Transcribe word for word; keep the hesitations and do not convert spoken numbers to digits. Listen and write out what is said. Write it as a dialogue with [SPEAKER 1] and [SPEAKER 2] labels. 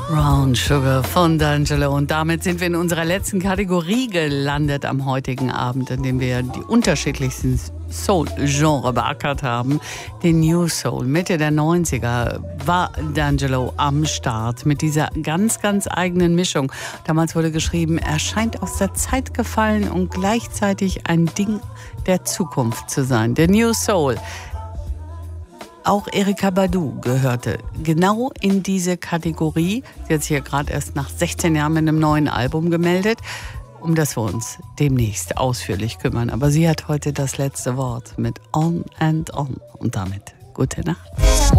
[SPEAKER 1] Brown Sugar von D'Angelo. Und damit sind wir in unserer letzten Kategorie gelandet am heutigen Abend, in dem wir die unterschiedlichsten Soul-Genre beackert haben. Den New Soul. Mitte der neunziger war D'Angelo am Start mit dieser ganz, ganz eigenen Mischung. Damals wurde geschrieben, er scheint aus der Zeit gefallen und gleichzeitig ein Ding der Zukunft zu sein. Der New Soul. Auch Erykah Badu gehörte genau in diese Kategorie. Sie hat sich ja gerade erst nach sechzehn Jahren mit einem neuen Album gemeldet, um das wir uns demnächst ausführlich kümmern. Aber sie hat heute das letzte Wort mit On and On. Und damit gute Nacht.